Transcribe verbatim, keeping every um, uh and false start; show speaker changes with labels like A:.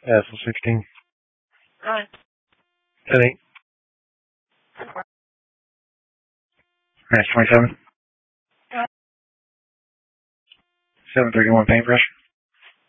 A: S L sixteen.
B: Alright.
A: ten eight. S twenty-seven.
B: Alright.
A: seven thirty-one paintbrush.